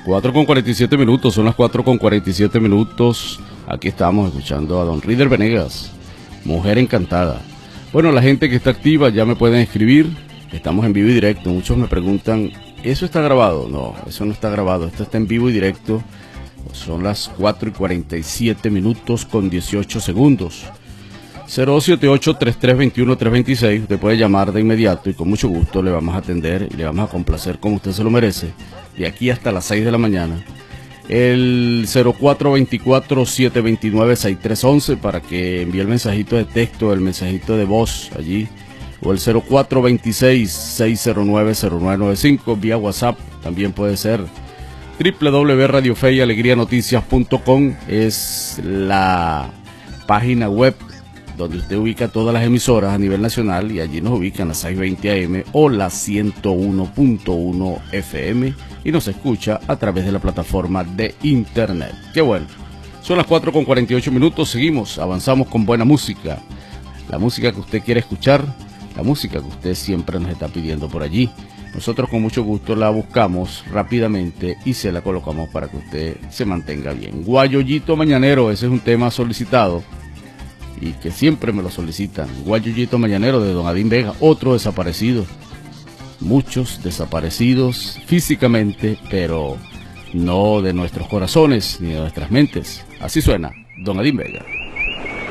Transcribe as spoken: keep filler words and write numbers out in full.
cuatro con cuarenta y siete minutos, son las cuatro con cuarenta y siete minutos. Aquí estamos escuchando a don Rider Venegas, Mujer Encantada. Bueno, la gente que está activa ya me pueden escribir. Estamos en vivo y directo. Muchos me preguntan, ¿eso está grabado? No, eso no está grabado. Esto está en vivo y directo. Son las cuatro y cuarenta y siete minutos con dieciocho segundos. cero dos siete ocho, tres tres dos uno, tres dos seis. Usted puede llamar de inmediato y con mucho gusto le vamos a atender y le vamos a complacer como usted se lo merece. De aquí hasta las seis de la mañana. El cero cuatro dos cuatro, siete dos nueve, seis tres uno uno para que envíe el mensajito de texto, el mensajito de voz allí. O el cero cuatro dos seis, seis cero nueve, cero nueve nueve cinco vía WhatsApp también puede ser. doble u doble u doble u punto radio fe y alegría noticias punto com es la página web donde usted ubica todas las emisoras a nivel nacional y allí nos ubican las seiscientos veinte A M o la ciento uno punto uno F M y nos escucha a través de la plataforma de internet. ¡Qué bueno! Son las cuatro con cuarenta y ocho minutos, seguimos, avanzamos con buena música. La música que usted quiere escuchar, la música que usted siempre nos está pidiendo por allí. Nosotros con mucho gusto la buscamos rápidamente y se la colocamos para que usted se mantenga bien. Guayollito Mañanero, ese es un tema solicitado y que siempre me lo solicitan. Guayollito Mañanero de don Adín Vega, otro desaparecido. Muchos desaparecidos físicamente, pero no de nuestros corazones ni de nuestras mentes. Así suena don Adín Vega.